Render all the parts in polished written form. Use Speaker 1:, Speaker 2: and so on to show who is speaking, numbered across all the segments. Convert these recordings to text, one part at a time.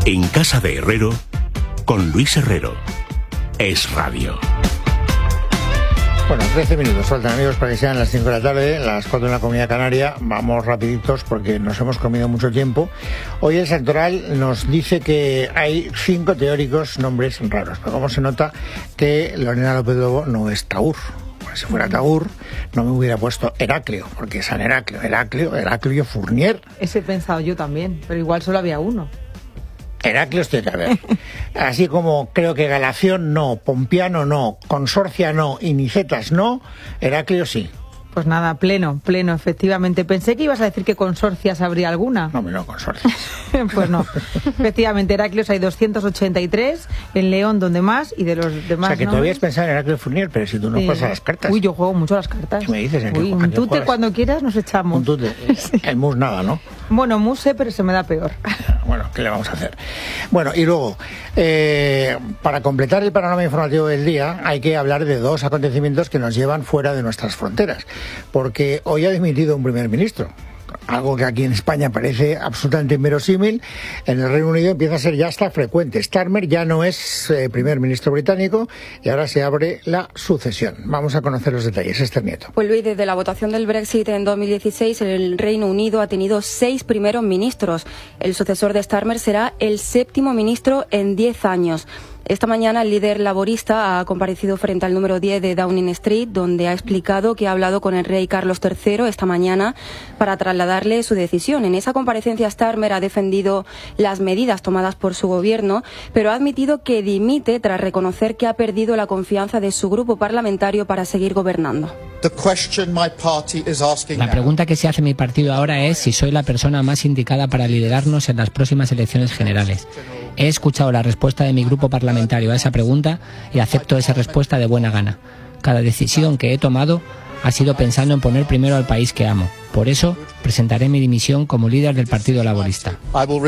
Speaker 1: En Casa de Herrero, con Luis Herrero. Es Radio.
Speaker 2: Bueno, 13 minutos faltan, amigos, para que sean las 5 de la tarde, las 4 en la Comunidad Canaria. Vamos rapiditos porque nos hemos comido mucho tiempo. Hoy el sectoral nos dice que hay 5 teóricos, nombres raros. Pero como se nota que Lorena López Lobo no es Taur. Pues si fuera Taur, no me hubiera puesto Heraclio, porque es San Heraclio Fournier.
Speaker 3: Ese he pensado yo también, pero igual solo había uno.
Speaker 2: Heraclios tiene que haber. Así como creo que Galación no, Pompiano no, Consorcia no y Nicetas no, Heraclio sí.
Speaker 3: Pues nada, pleno, efectivamente. Pensé que ibas a decir que Consorcias habría alguna.
Speaker 2: No, Consorcias.
Speaker 3: Pues no. Efectivamente, Heraclios hay 283, en León donde más, y de los demás.
Speaker 2: O sea, que todavía es pensar en Heraclio Fournier, pero si tú no juegas a las cartas.
Speaker 3: Uy, yo juego mucho a las cartas.
Speaker 2: ¿Qué me dices?
Speaker 3: Un tute cuando quieras nos echamos.
Speaker 2: Un tute. Sí. El mus nada, ¿no?
Speaker 3: Bueno, mus sé, pero se me da peor.
Speaker 2: Bueno, ¿qué le vamos a hacer? Bueno, y luego, para completar el panorama informativo del día, hay que hablar de 2 acontecimientos que nos llevan fuera de nuestras fronteras. Porque hoy ha dimitido un primer ministro. Algo que aquí en España parece absolutamente inverosímil, en el Reino Unido empieza a ser ya hasta frecuente. Starmer ya no es primer ministro británico y ahora se abre la sucesión. Vamos a conocer los detalles. Esther Nieto.
Speaker 4: Pues Luis, desde la votación del Brexit en 2016, el Reino Unido ha tenido 6 primeros ministros. El sucesor de Starmer será el 7º ministro en 10 años. Esta mañana el líder laborista ha comparecido frente al número 10 de Downing Street, donde ha explicado que ha hablado con el rey Carlos III esta mañana para trasladarle su decisión. En esa comparecencia Starmer ha defendido las medidas tomadas por su gobierno, pero ha admitido que dimite tras reconocer que ha perdido la confianza de su grupo parlamentario para seguir gobernando.
Speaker 5: La pregunta que se hace mi partido ahora es si soy la persona más indicada para liderarnos en las próximas elecciones generales. He escuchado la respuesta de mi grupo parlamentario a esa pregunta y acepto esa respuesta de buena gana. Cada decisión que he tomado ha sido pensando en poner primero al país que amo. Por eso, presentaré mi dimisión como líder del Partido Laborista.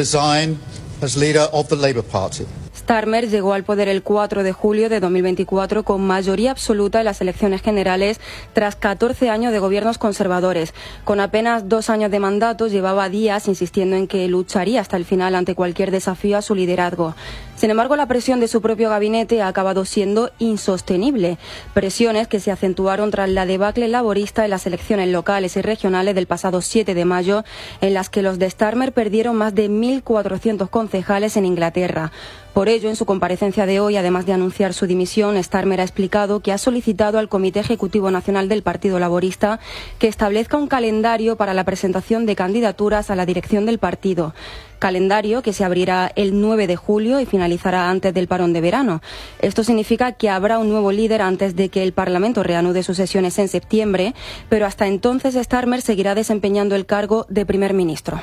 Speaker 4: Starmer llegó al poder el 4 de julio de 2024 con mayoría absoluta en las elecciones generales tras 14 años de gobiernos conservadores. Con apenas 2 años de mandato, llevaba días insistiendo en que lucharía hasta el final ante cualquier desafío a su liderazgo. Sin embargo, la presión de su propio gabinete ha acabado siendo insostenible. Presiones que se acentuaron tras la debacle laborista en las elecciones locales y regionales del pasado 7 de mayo, en las que los de Starmer perdieron más de 1.400 concejales en Inglaterra. Por ello, en su comparecencia de hoy, además de anunciar su dimisión, Starmer ha explicado que ha solicitado al Comité Ejecutivo Nacional del Partido Laborista que establezca un calendario para la presentación de candidaturas a la dirección del partido. Calendario que se abrirá el 9 de julio y finalizará antes del parón de verano. Esto significa que habrá un nuevo líder antes de que el Parlamento reanude sus sesiones en septiembre, pero hasta entonces Starmer seguirá desempeñando el cargo de primer ministro.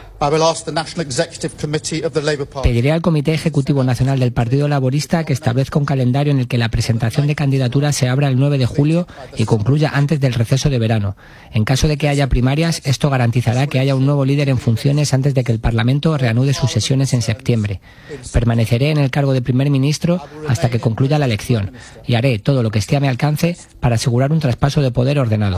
Speaker 5: Pediré al Comité Ejecutivo Nacional del Partido Laborista que establezca un calendario en el que la presentación de candidaturas se abra el 9 de julio y concluya antes del receso de verano. En caso de que haya primarias, esto garantizará que haya un nuevo líder en funciones antes de que el Parlamento reanude de sus sesiones en septiembre. Permaneceré en el cargo de primer ministro hasta que concluya la elección y haré todo lo que esté a mi alcance para asegurar un traspaso de poder ordenado.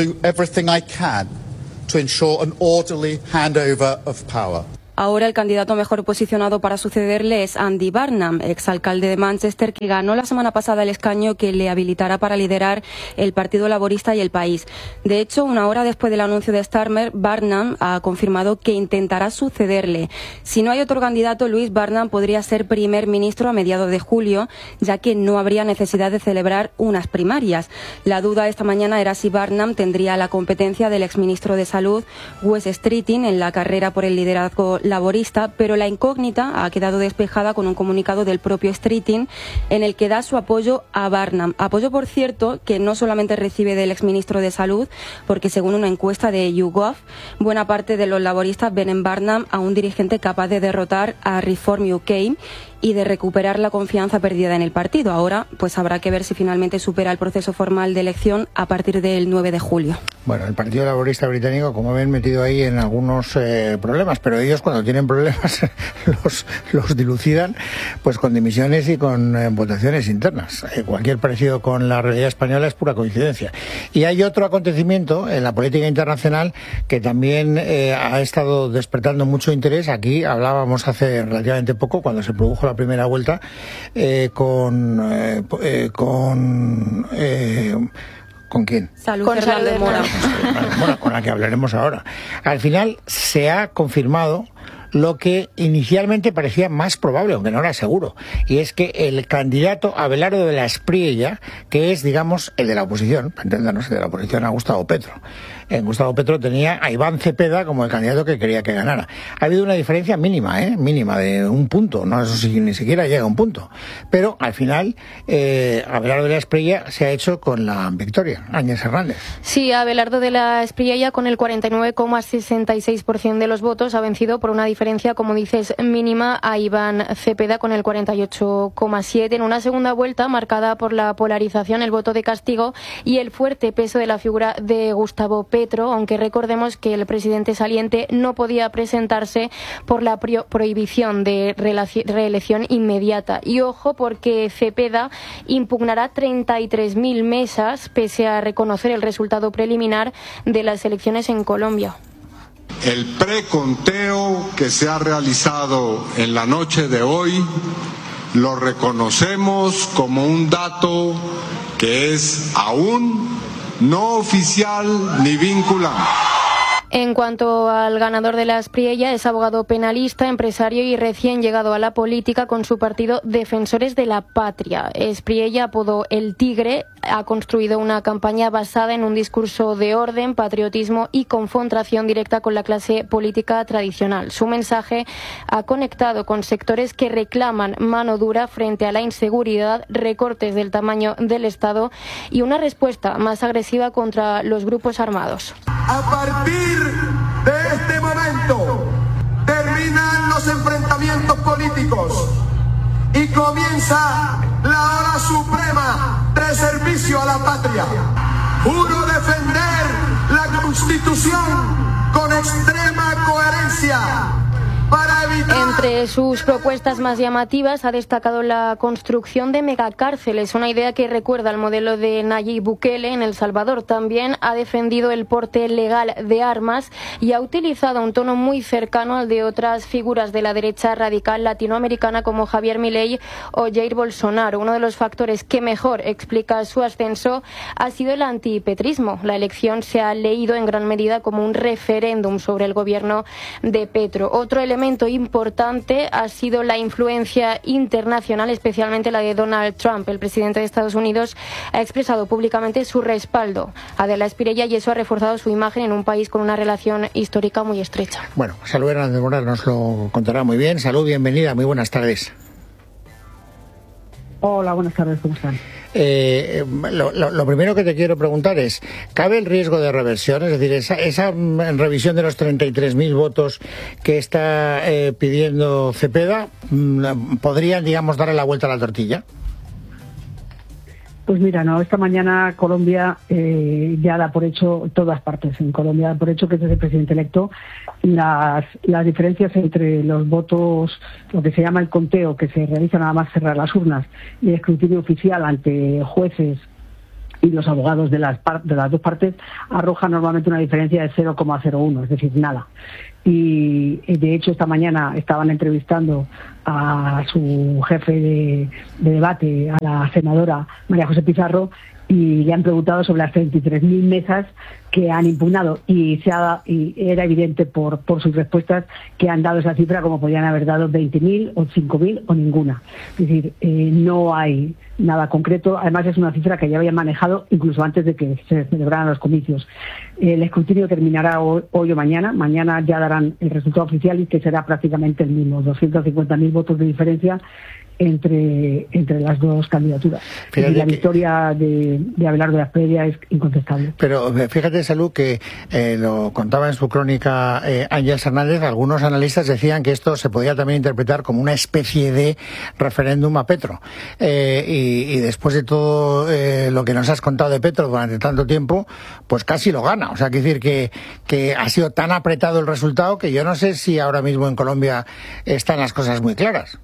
Speaker 4: Ahora el candidato mejor posicionado para sucederle es Andy Burnham, exalcalde de Manchester, que ganó la semana pasada el escaño que le habilitará para liderar el Partido Laborista y el país. De hecho, 1 hora después del anuncio de Starmer, Burnham ha confirmado que intentará sucederle. Si no hay otro candidato, Luis, Burnham podría ser primer ministro a mediados de julio, ya que no habría necesidad de celebrar unas primarias. La duda esta mañana era si Burnham tendría la competencia del exministro de Salud, Wes Streeting, en la carrera por el liderazgo laborista, pero la incógnita ha quedado despejada con un comunicado del propio Streeting en el que da su apoyo a Burnham. Apoyo, por cierto, que no solamente recibe del exministro de Salud, porque según una encuesta de YouGov, buena parte de los laboristas ven en Burnham a un dirigente capaz de derrotar a Reform UK y de recuperar la confianza perdida en el partido. Ahora pues habrá que ver si finalmente supera el proceso formal de elección a partir del 9 de julio.
Speaker 2: Bueno, el Partido Laborista Británico, como ven, metido ahí en algunos problemas, pero ellos cuando tienen problemas los dilucidan pues con dimisiones y con votaciones internas. Cualquier parecido con la realidad española es pura coincidencia. Y hay otro acontecimiento en la política internacional que también ha estado despertando mucho interés. Aquí hablábamos hace relativamente poco, cuando se produjo la primera vuelta, ¿con quién?
Speaker 4: Salud Fernández Mora.
Speaker 2: Con la que hablaremos ahora. Al final se ha confirmado lo que inicialmente parecía más probable, aunque no era seguro, y es que el candidato Abelardo de la Espriella, que es, digamos, el de la oposición, para entendernos, el de la oposición a Gustavo Petro. Gustavo Petro tenía a Iván Cepeda como el candidato que quería que ganara. Ha habido una diferencia mínima, mínima, de un punto, no, eso sí, ni siquiera llega a un punto. Pero al final, Abelardo de la Espriella se ha hecho con la victoria. Áñez Hernández.
Speaker 6: Sí, Abelardo de la Espriella, con el 49,66% de los votos, ha vencido por una diferencia, como dices, mínima a Iván Cepeda con el 48,7%. En una segunda vuelta marcada por la polarización, el voto de castigo y el fuerte peso de la figura de Gustavo Petro, aunque recordemos que el presidente saliente no podía presentarse por la prohibición de reelección inmediata. Y ojo, porque Cepeda impugnará 33.000 mesas pese a reconocer el resultado preliminar de las elecciones en Colombia.
Speaker 7: El preconteo que se ha realizado en la noche de hoy lo reconocemos como un dato que es aún no oficial ni vinculante.
Speaker 6: En cuanto al ganador de la Espriella, es abogado penalista, empresario y recién llegado a la política con su partido Defensores de la Patria. Espriella, apodo El Tigre, ha construido una campaña basada en un discurso de orden, patriotismo y confrontación directa con la clase política tradicional. Su mensaje ha conectado con sectores que reclaman mano dura frente a la inseguridad, recortes del tamaño del Estado y una respuesta más agresiva contra los grupos armados.
Speaker 8: A partir de este momento terminan los enfrentamientos políticos y comienza la hora suprema de servicio a la patria. Juro defender la Constitución con extrema coherencia.
Speaker 6: Entre sus propuestas más llamativas ha destacado la construcción de megacárceles, una idea que recuerda al modelo de Nayib Bukele en El Salvador. También ha defendido el porte legal de armas y ha utilizado un tono muy cercano al de otras figuras de la derecha radical latinoamericana como Javier Milei o Jair Bolsonaro. Uno de los factores que mejor explica su ascenso ha sido el antipetrismo. La elección se ha leído en gran medida como un referéndum sobre el gobierno de Petro. Otro elemento importante ha sido la influencia internacional, especialmente la de Donald Trump. El presidente de Estados Unidos ha expresado públicamente su respaldo a De la Espriella y eso ha reforzado su imagen en un país con una relación histórica muy estrecha.
Speaker 2: Bueno, Salud Hernández Mora nos lo contará muy bien. Salud, bienvenida, muy buenas tardes.
Speaker 9: Hola, buenas tardes, ¿cómo están?
Speaker 2: Lo primero que te quiero preguntar es, ¿cabe el riesgo de reversión? Es decir, esa revisión de los 33.000 votos que está pidiendo Cepeda, ¿podrían, digamos, darle la vuelta a la tortilla?
Speaker 9: Pues mira, no, esta mañana Colombia ya da por hecho, todas partes en Colombia da por hecho que es el presidente electo. Las diferencias entre los votos, lo que se llama el conteo, que se realiza nada más cerrar las urnas, y el escrutinio oficial ante jueces y los abogados de las dos partes, arroja normalmente una diferencia de 0,01, es decir, nada. Y de hecho esta mañana estaban entrevistando a su jefe de debate, a la senadora María José Pizarro, y le han preguntado sobre las 33.000 mesas que han impugnado y era evidente por sus respuestas que han dado esa cifra como podían haber dado 20.000 o 5.000 o ninguna. Es decir, no hay nada concreto. Además es una cifra que ya habían manejado incluso antes de que se celebraran los comicios. El escrutinio terminará hoy o mañana. Mañana ya darán el resultado oficial y que será prácticamente el mismo, 250.000 votos de diferencia entre las dos candidaturas. Y la victoria de Abelardo de la Espriella es incontestable.
Speaker 2: Pero fíjate, Salud, que lo contaba en su crónica Ángel Hernández, algunos analistas decían que esto se podía también interpretar como una especie de referéndum a Petro. Y después de todo lo que nos has contado de Petro durante tanto tiempo, pues casi lo gana. O sea, quiere decir que ha sido tan apretado el resultado que yo no sé si ahora mismo en Colombia están las cosas muy claras.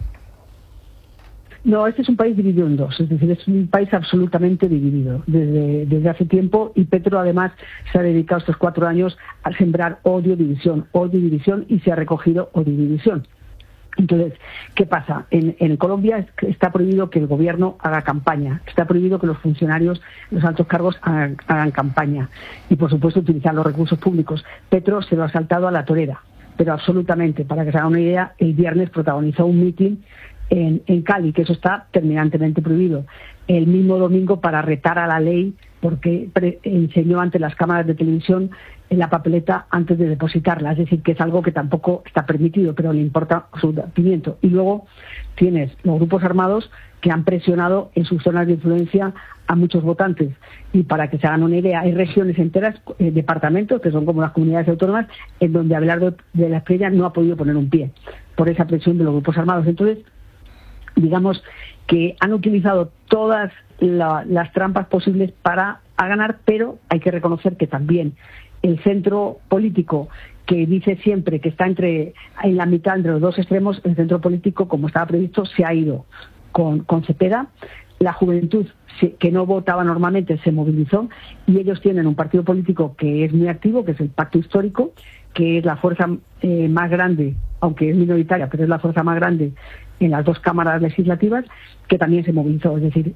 Speaker 9: No, este es un país dividido en dos, es decir, es un país absolutamente dividido desde hace tiempo, y Petro además se ha dedicado estos 4 años a sembrar odio, división, y se ha recogido odio y división. Entonces, ¿qué pasa? En Colombia está prohibido que el gobierno haga campaña, está prohibido que los funcionarios, los altos cargos hagan campaña y, por supuesto, utilizar los recursos públicos. Petro se lo ha saltado a la torera, pero absolutamente. Para que se hagan una idea, el viernes protagonizó un mitin en Cali, que eso está terminantemente prohibido. El mismo domingo, para retar a la ley, porque enseñó ante las cámaras de televisión en la papeleta antes de depositarla, es decir, que es algo que tampoco está permitido, pero le importa su pimiento. Y luego tienes los grupos armados que han presionado en sus zonas de influencia a muchos votantes. Y para que se hagan una idea, hay regiones enteras, departamentos, que son como las comunidades autónomas, en donde Abelardo de la Espriella no ha podido poner un pie por esa presión de los grupos armados. Entonces, digamos que han utilizado todas las trampas posibles para ganar, pero hay que reconocer que también el centro político, que dice siempre que está en la mitad entre los dos extremos, el centro político, como estaba previsto, se ha ido con Cepeda. La juventud, que no votaba normalmente, se movilizó, y ellos tienen un partido político que es muy activo, que es el Pacto Histórico, que es la fuerza más grande, aunque es minoritaria, pero es la fuerza más grande en las dos cámaras legislativas, que también se movilizó. Es decir,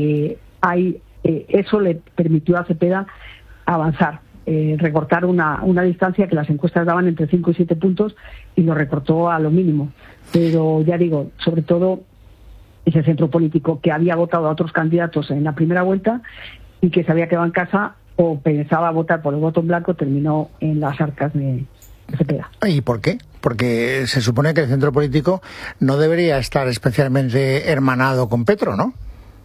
Speaker 9: eso le permitió a Cepeda avanzar, recortar una distancia que las encuestas daban entre 5 y 7 puntos, y lo recortó a lo mínimo. Pero ya digo, sobre todo ese centro político que había votado a otros candidatos en la primera vuelta y que se había quedado en casa o pensaba votar por el voto en blanco, terminó en las arcas de Cepeda.
Speaker 2: ¿Y por qué? Porque se supone que el centro político no debería estar especialmente hermanado con Petro, ¿no?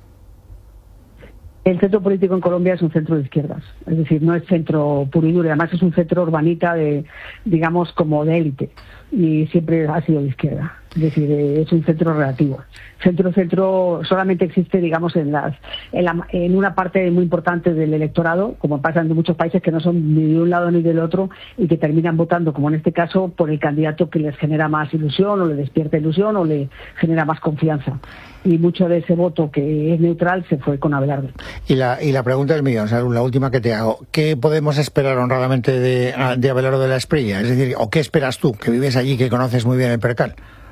Speaker 9: El centro político en Colombia es un centro de izquierdas, es decir, no es centro puro y duro, además es un centro urbanita digamos, como de élite, y siempre ha sido de izquierda, es decir, es un centro relativo. Centro solamente existe, digamos, en una parte muy importante del electorado, como pasa en muchos países que no son ni de un lado ni del otro y que terminan votando, como en este caso, por el candidato que les genera más ilusión o le despierta ilusión o le genera más confianza. Y mucho de ese voto que es neutral se fue con Abelardo.
Speaker 2: Y la pregunta es mía, Salud, la última que te hago. ¿Qué podemos esperar honradamente de Abelardo de la Espriella? Es decir, ¿o qué esperas tú, que vives allí, que conoces muy bien el percal?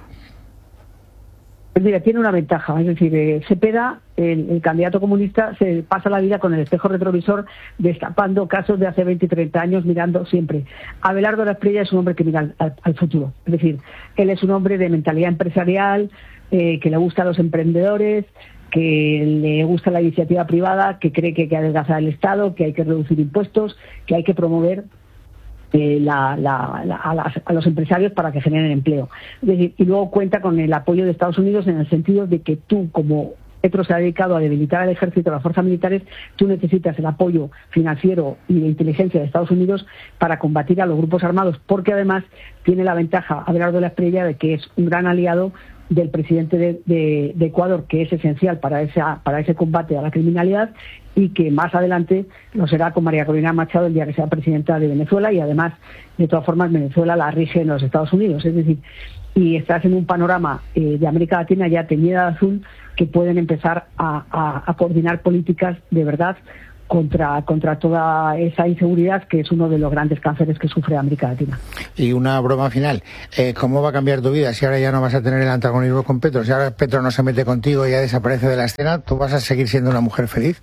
Speaker 9: Pues mira, tiene una ventaja, es decir, Cepeda, el candidato comunista, se pasa la vida con el espejo retrovisor destapando casos de hace 20 y 30 años, mirando siempre. Abelardo de la Espriella es un hombre que mira al futuro, es decir, él es un hombre de mentalidad empresarial, que le gusta a los emprendedores, que le gusta la iniciativa privada, que cree que hay que adelgazar el Estado, que hay que reducir impuestos, que hay que promover a los empresarios para que generen empleo. Es decir, y luego cuenta con el apoyo de Estados Unidos en el sentido de que tú, como Petro se ha dedicado a debilitar al ejército y a las fuerzas militares, tú necesitas el apoyo financiero y de inteligencia de Estados Unidos para combatir a los grupos armados, porque además tiene la ventaja Abelardo de la Espriella de que es un gran aliado del presidente de Ecuador, que es esencial para ese combate a la criminalidad, y que más adelante lo será con María Corina Machado el día que sea presidenta de Venezuela, y además, de todas formas, Venezuela la rige en los Estados Unidos. Es decir, y estás en un panorama de América Latina ya teñida de azul, que pueden empezar a coordinar políticas de verdad contra toda esa inseguridad que es uno de los grandes cánceres que sufre América Latina.
Speaker 2: Y una broma final, ¿cómo va a cambiar tu vida si ahora ya no vas a tener el antagonismo con Petro? Si ahora Petro no se mete contigo y ya desaparece de la escena, ¿tú vas a seguir siendo una mujer feliz?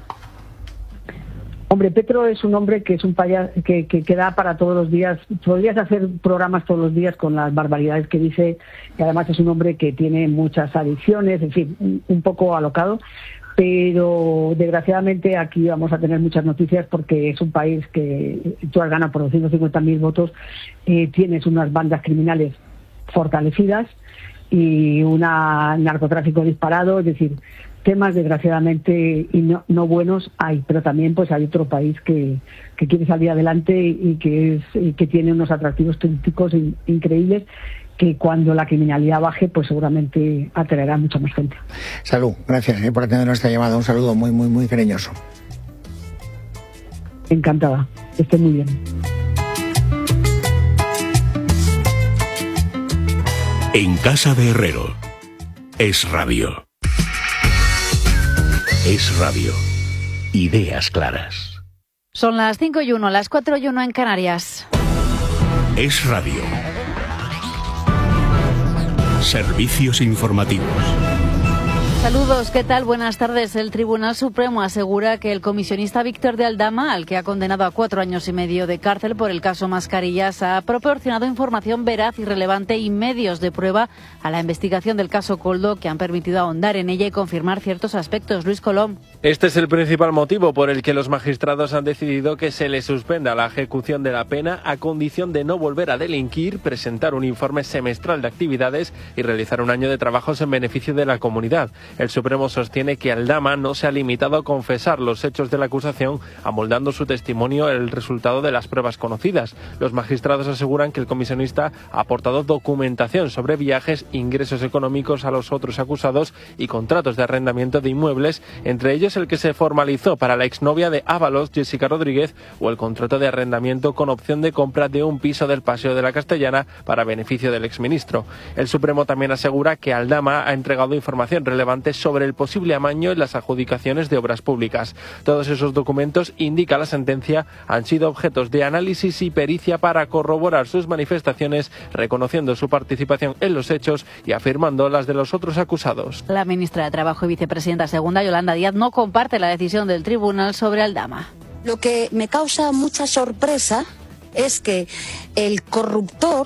Speaker 9: Hombre, Petro es un hombre que es un payaso que da para todos los días. Podrías hacer programas todos los días con las barbaridades que dice, y además es un hombre que tiene muchas adicciones, en fin, un poco alocado. Pero desgraciadamente aquí vamos a tener muchas noticias porque es un país que tú has ganado por 250.000 votos, tienes unas bandas criminales fortalecidas y un narcotráfico disparado, es decir, temas desgraciadamente y no buenos hay, pero también pues hay otro país que quiere salir adelante y que tiene unos atractivos turísticos increíbles, que cuando la criminalidad baje pues seguramente atraerá mucha más gente.
Speaker 2: Salud, gracias por atender nuestra llamada, un saludo muy muy muy cariñoso.
Speaker 9: Encantada, que esté muy bien.
Speaker 1: En casa de Herrero, Es Radio. Es Radio. Ideas claras.
Speaker 10: Son las 5:01, las 4:01 en Canarias.
Speaker 1: Es Radio. Servicios informativos.
Speaker 10: Saludos, ¿qué tal? Buenas tardes. El Tribunal Supremo asegura que el comisionista Víctor de Aldama, al que ha condenado a 4 años y medio de cárcel por el caso Mascarillas, ha proporcionado información veraz y relevante y medios de prueba a la investigación del caso Koldo que han permitido ahondar en ella y confirmar ciertos aspectos. Luis Colom.
Speaker 11: Este es el principal motivo por el que los magistrados han decidido que se le suspenda la ejecución de la pena a condición de no volver a delinquir, presentar un informe semestral de actividades y realizar un año de trabajos en beneficio de la comunidad. El Supremo sostiene que Aldama no se ha limitado a confesar los hechos de la acusación, amoldando su testimonio el resultado de las pruebas conocidas. Los magistrados aseguran que el comisionista ha aportado documentación sobre viajes, ingresos económicos a los otros acusados y contratos de arrendamiento de inmuebles, entre ellos el que se formalizó para la exnovia de Ábalos, Jessica Rodríguez, o el contrato de arrendamiento con opción de compra de un piso del Paseo de la Castellana para beneficio del exministro. El Supremo también asegura que Aldama ha entregado información relevante sobre el posible amaño en las adjudicaciones de obras públicas. Todos esos documentos, indica la sentencia, han sido objetos de análisis y pericia para corroborar sus manifestaciones, reconociendo su participación en los hechos y afirmando las de los otros acusados.
Speaker 10: La ministra de Trabajo y vicepresidenta segunda, Yolanda Díaz, no comparte la decisión del tribunal sobre Aldama.
Speaker 12: Lo que me causa mucha sorpresa es que el corruptor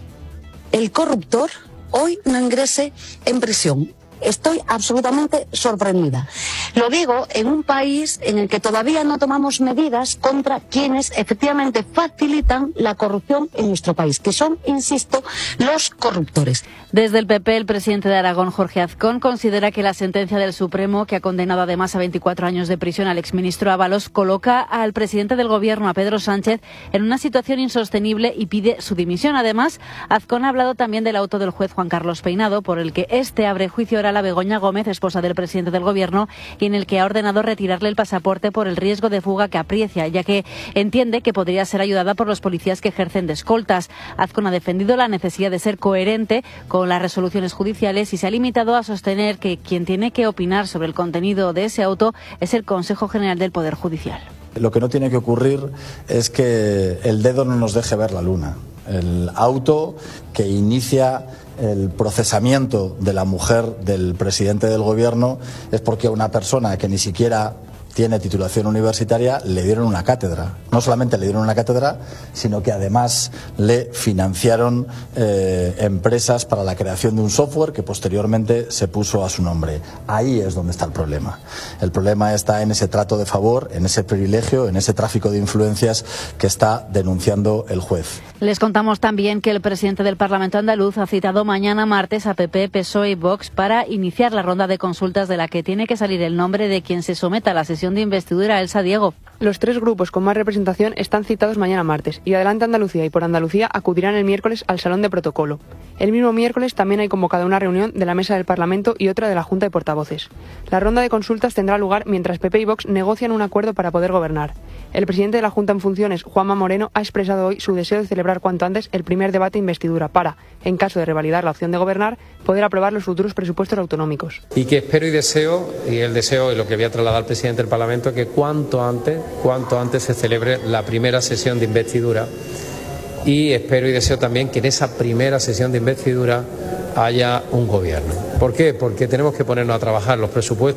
Speaker 12: hoy no ingrese en prisión. Estoy absolutamente sorprendida. Lo digo en un país en el que todavía no tomamos medidas contra quienes efectivamente facilitan la corrupción en nuestro país, que son, insisto, los corruptores.
Speaker 10: Desde el PP, el presidente de Aragón, Jorge Azcón, considera que la sentencia del Supremo, que ha condenado además a 24 años de prisión al exministro Ábalos, coloca al presidente del Gobierno, a Pedro Sánchez, en una situación insostenible y pide su dimisión. Además, Azcón ha hablado también del auto del juez Juan Carlos Peinado, por el que este abre juicio a Begoña Gómez, esposa del presidente del Gobierno, y en el que ha ordenado retirarle el pasaporte por el riesgo de fuga que aprecia, ya que entiende que podría ser ayudada por los policías que ejercen de escoltas. Azcón ha defendido la necesidad de ser coherente con las resoluciones judiciales y se ha limitado a sostener que quien tiene que opinar sobre el contenido de ese auto es el Consejo General del Poder Judicial.
Speaker 13: Lo que no tiene que ocurrir es que el dedo no nos deje ver la luna. El auto que inicia el procesamiento de la mujer del presidente del Gobierno es porque a una persona que ni siquiera tiene titulación universitaria le dieron una cátedra. No solamente le dieron una cátedra, sino que además le financiaron empresas para la creación de un software que posteriormente se puso a su nombre. Ahí es donde está el problema. El problema está en ese trato de favor, en ese privilegio, en ese tráfico de influencias que está denunciando el juez.
Speaker 10: Les contamos también que el presidente del Parlamento andaluz ha citado mañana martes a PP, PSOE y Vox para iniciar la ronda de consultas de la que tiene que salir el nombre de quien se someta a la sesión de investidura. Elsa Diego.
Speaker 14: Los 3 grupos con más representación están citados mañana martes y Adelante Andalucía y Por Andalucía acudirán el miércoles al Salón de Protocolo. El mismo miércoles también hay convocada una reunión de la Mesa del Parlamento y otra de la Junta de Portavoces. La ronda de consultas tendrá lugar mientras PP y Vox negocian un acuerdo para poder gobernar. El presidente de la Junta en funciones, Juanma Moreno, ha expresado hoy su deseo de celebrar cuanto antes el primer debate de investidura para, en caso de revalidar la opción de gobernar, poder aprobar los futuros presupuestos autonómicos.
Speaker 15: Y que espero y deseo, y el deseo es lo que voy a trasladar al presidente del Parlamento, que cuanto antes se celebre la primera sesión de investidura, y espero y deseo también que en esa primera sesión de investidura haya un gobierno. ¿Por qué? Porque tenemos que ponernos a trabajar los presupuestos